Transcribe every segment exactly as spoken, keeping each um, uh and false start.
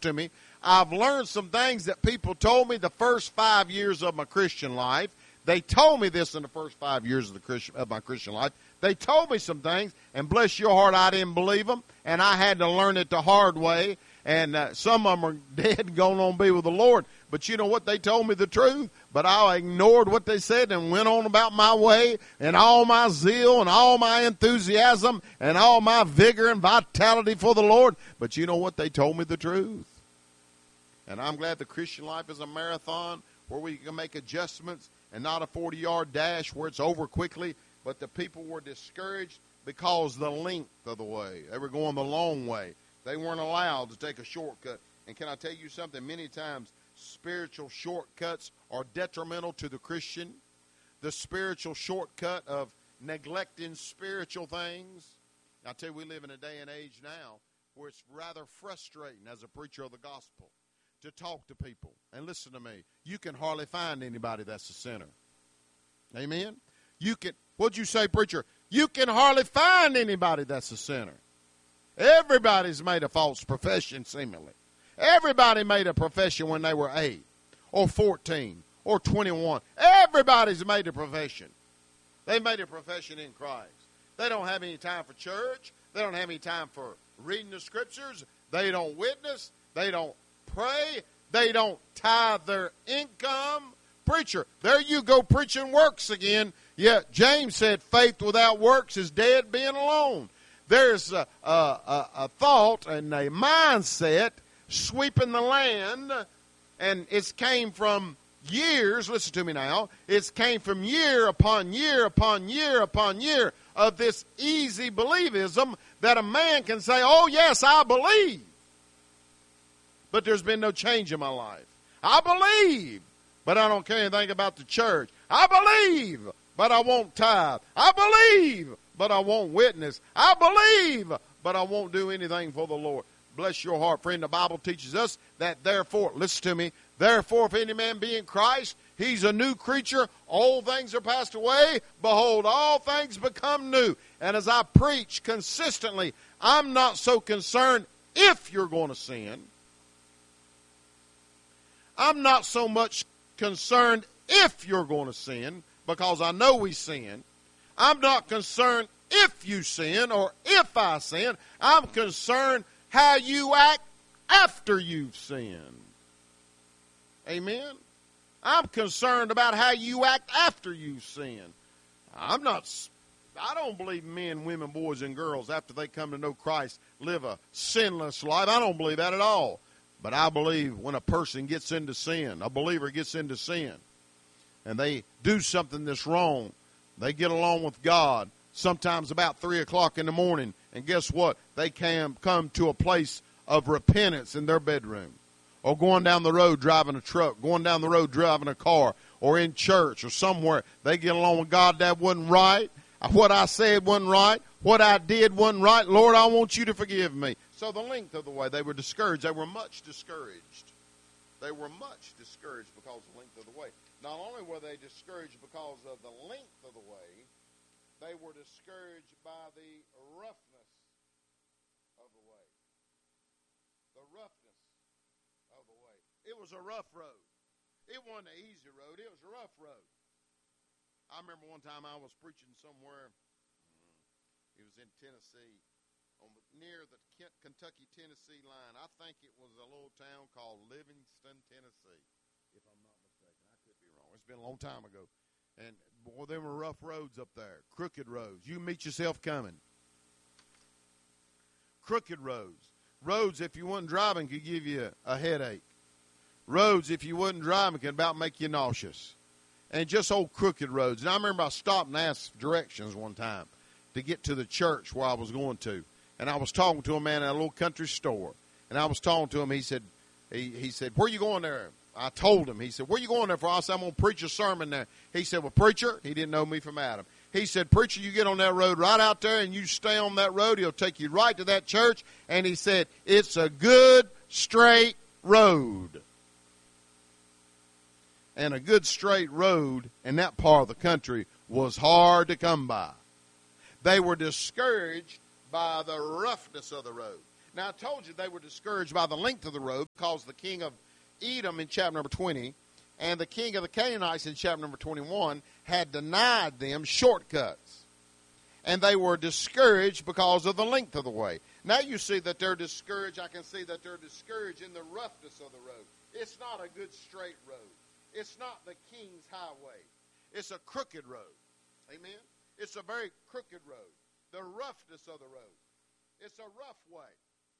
to me, I've learned some things that people told me the first five years of my Christian life. They told me this in the first five years of, the Christian, of my Christian life. They told me some things, and bless your heart, I didn't believe them, and I had to learn it the hard way, and uh, some of them are dead and going on to be with the Lord. But you know what? They told me the truth, but I ignored what they said and went on about my way, and all my zeal and all my enthusiasm and all my vigor and vitality for the Lord. But you know what? They told me the truth. And I'm glad the Christian life is a marathon where we can make adjustments and not a forty-yard dash where it's over quickly. But the people were discouraged because the length of the way. They were going the long way. They weren't allowed to take a shortcut. And can I tell you something? Many times spiritual shortcuts are detrimental to the Christian. The spiritual shortcut of neglecting spiritual things. I tell you, we live in a day and age now where it's rather frustrating as a preacher of the gospel to talk to people. And listen to me, you can hardly find anybody that's a sinner. Amen? You can, what'd you say, preacher? You can hardly find anybody that's a sinner. Everybody's made a false profession, seemingly. Everybody made a profession when they were eight or fourteen or twenty-one. Everybody's made a profession. They made a profession in Christ. They don't have any time for church. They don't have any time for reading the scriptures. They don't witness. They don't pray. They don't tithe their income. Preacher, there you go preaching works again. Yeah, James said faith without works is dead being alone. There's a, a, a, a thought and a mindset sweeping the land, and it's came from years, listen to me now, it's came from year upon year upon year upon year of this easy believism that a man can say, oh yes, I believe, but there's been no change in my life. I believe, but I don't care anything about the church. I believe, but I won't tithe. I believe, but I won't witness. I believe, but I won't do anything for the Lord. Bless your heart, friend. The Bible teaches us that therefore, listen to me, therefore if any man be in Christ, he's a new creature. Old things are passed away. Behold, all things become new. And as I preach consistently, I'm not so concerned if you're going to sin. I'm not so much concerned if you're going to sin, because I know we sin. I'm not concerned if you sin or if I sin. I'm concerned how you act after you've sinned. Amen? I'm concerned about how you act after you've sinned. I'm not, I don't believe men, women, boys, and girls, after they come to know Christ, live a sinless life. I don't believe that at all. But I believe when a person gets into sin, a believer gets into sin, and they do something that's wrong, they get along with God, sometimes about three o'clock in the morning, and guess what? They can come to a place of repentance in their bedroom, or going down the road driving a truck, going down the road driving a car, or in church or somewhere. They get along with God. That wasn't right. What I said wasn't right. What I did wasn't right. Lord, I want you to forgive me. So the length of the way, they were discouraged. They were much discouraged. They were much discouraged because of the length of the way. Not only were they discouraged because of the length of the way, they were discouraged by the roughness of the way. The roughness of the way. It was a rough road. It wasn't an easy road. It was a rough road. I remember one time I was preaching somewhere. It was in Tennessee, on the, near the Kentucky-Tennessee line. I think it was a little town called Livingston, Tennessee, if I'm not mistaken. I could be wrong. It's been a long time ago. And, boy, there were rough roads up there, crooked roads. You meet yourself coming. Crooked roads. Roads, if you wasn't driving, could give you a headache. Roads, if you wasn't driving, could about make you nauseous. And just old crooked roads. And I remember I stopped and asked directions one time to get to the church where I was going to. And I was talking to a man at a little country store. And I was talking to him. He said, he, he said, where you going there? I told him. He said, where you going there for? I said, I'm going to preach a sermon there. He said, well, preacher, he didn't know me from Adam. He said, preacher, you get on that road right out there and you stay on that road. He'll take you right to that church. And he said, it's a good, straight road. And a good, straight road in that part of the country was hard to come by. They were discouraged by the roughness of the road. Now, I told you they were discouraged by the length of the road because the king of Edom in chapter number twenty and the king of the Canaanites in chapter number twenty-one had denied them shortcuts. And they were discouraged because of the length of the way. Now you see that they're discouraged. I can see that they're discouraged in the roughness of the road. It's not a good straight road. It's not the king's highway. It's a crooked road. Amen? It's a very crooked road. The roughness of the road. It's a rough way.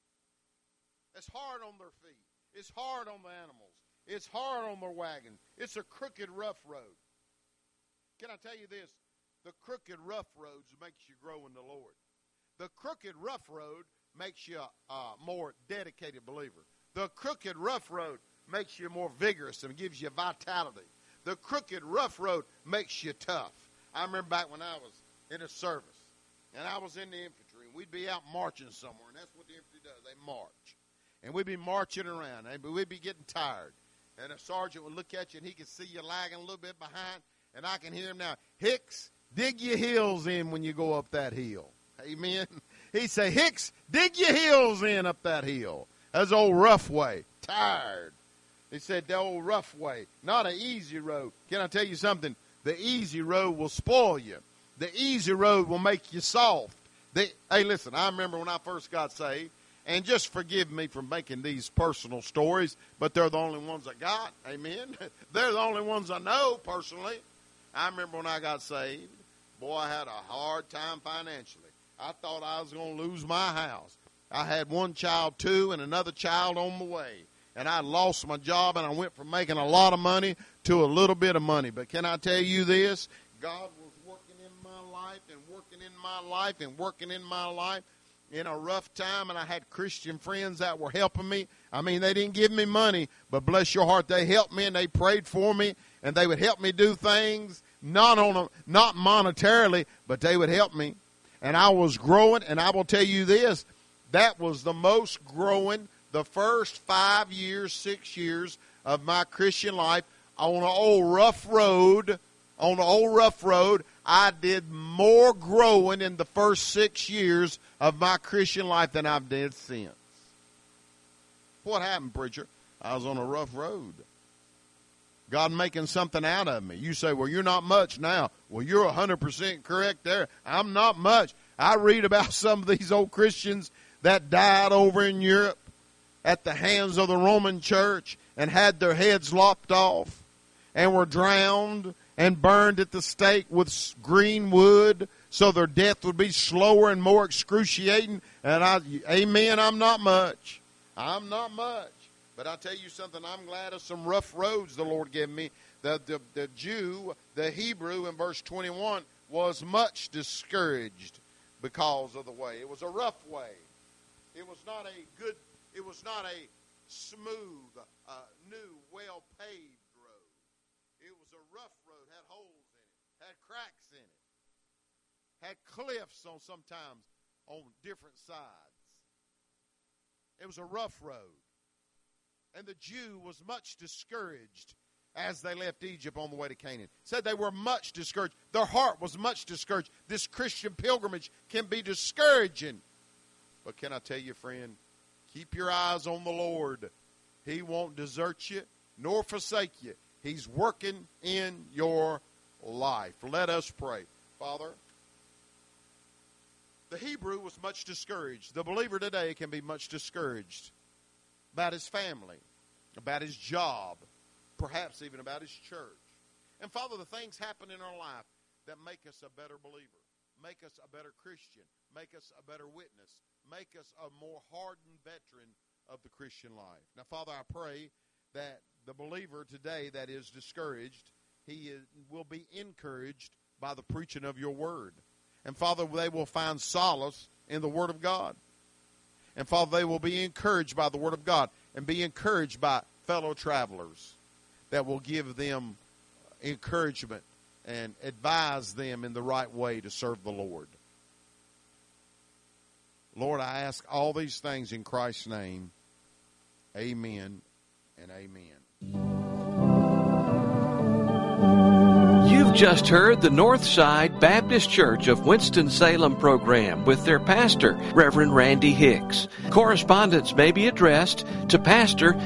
It's hard on their feet. It's hard on the animals. It's hard on their wagon. It's a crooked, rough road. Can I tell you this? The crooked, rough roads makes you grow in the Lord. The crooked, rough road makes you a, a more dedicated believer. The crooked, rough road makes you more vigorous and gives you vitality. The crooked, rough road makes you tough. I remember back when I was in a service, and I was in the infantry, and we'd be out marching somewhere, and that's what the infantry does. They march. And we'd be marching around, and we'd be getting tired. And a sergeant would look at you, and he could see you lagging a little bit behind, and I can hear him now, Hicks, dig your heels in when you go up that hill. Amen. He'd say, Hicks, dig your heels in up that hill. That's the old rough way. Tired. He said, the old rough way. Not an easy road. Can I tell you something? The easy road will spoil you. The easy road will make you soft. The, hey, listen, I remember when I first got saved, and just forgive me for making these personal stories, but they're the only ones I got. Amen. They're the only ones I know personally. I remember when I got saved, boy, I had a hard time financially. I thought I was going to lose my house. I had one child, too, and another child on the way. And I lost my job, and I went from making a lot of money to a little bit of money. But can I tell you this? God was working in my life and working in my life and working in my life in a rough time, and I had Christian friends that were helping me. I mean, they didn't give me money, but bless your heart, they helped me, and they prayed for me, and they would help me do things, not on a, not monetarily, but they would help me. And I was growing, and I will tell you this, that was the most growing the first five years, six years of my Christian life on an old rough road, on an old rough road. I did more growing in the first six years of my Christian life than I've did since. What happened, preacher? I was on a rough road. God making something out of me. You say, well, you're not much now. Well, you're one hundred percent correct there. I'm not much. I read about some of these old Christians that died over in Europe at the hands of the Roman church and had their heads lopped off and were drowned and burned at the stake with green wood so their death would be slower and more excruciating. And I, amen, I'm not much. I'm not much. But I tell you something, I'm glad of some rough roads the Lord gave me. The, the, the Jew, the Hebrew in verse twenty-one, was much discouraged because of the way. It was a rough way. It was not a good, it was not a smooth, uh, new, well-paved road. It was a rough road, had holes in it, had cracks in it, had cliffs on sometimes on different sides. It was a rough road. And the Jew was much discouraged as they left Egypt on the way to Canaan. Said they were much discouraged. Their heart was much discouraged. This Christian pilgrimage can be discouraging. But can I tell you, friend, keep your eyes on the Lord. He won't desert you nor forsake you. He's working in your life. Let us pray. Father, the Hebrew was much discouraged. The believer today can be much discouraged about his family, about his job, perhaps even about his church. And Father, the things happen in our life that make us a better believer, make us a better Christian, make us a better witness, make us a more hardened veteran of the Christian life. Now, Father, I pray that the believer today that is discouraged, he is, will be encouraged by the preaching of your word. And Father, they will find solace in the word of God. And Father, they will be encouraged by the word of God and be encouraged by fellow travelers that will give them encouragement and advise them in the right way to serve the Lord. Lord, I ask all these things in Christ's name. Amen and amen. You've just heard the Northside Baptist Church of Winston-Salem program with their pastor, Reverend Randy Hicks. Correspondence may be addressed to Pastor